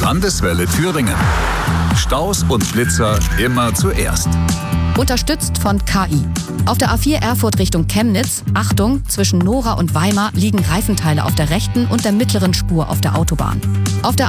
Landeswelle Thüringen. Staus und Blitzer immer zuerst. Unterstützt von KI. Auf der A4 Erfurt Richtung Chemnitz, Achtung, zwischen Nora und Weimar liegen Reifenteile auf der rechten und der mittleren Spur auf der Autobahn. Auf der